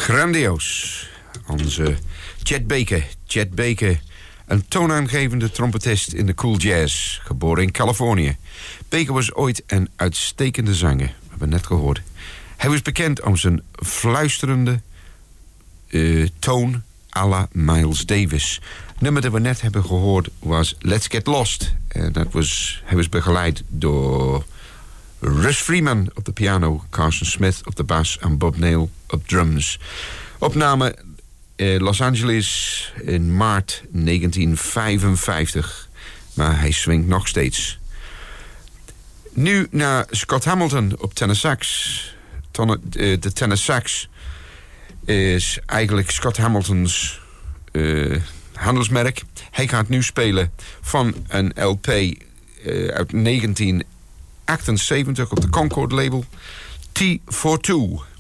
Grandioos. Onze Chet Baker, een toonaangevende trompetist in de cool jazz, geboren in Californië. Baker was ooit een uitstekende zanger, we hebben net gehoord. Hij was bekend om zijn fluisterende toon à la Miles Davis. Het nummer dat we net hebben gehoord was Let's Get Lost. En hij was begeleid door Russ Freeman op de piano, Carson Smith op de bas en Bob Neal op drums. Opname Los Angeles in maart 1955. Maar hij swingt nog steeds. Nu naar Scott Hamilton op tenorsax. De tenorsax is eigenlijk Scott Hamilton's handelsmerk. Hij gaat nu spelen van een LP uit 1978 op de Concord label. T42.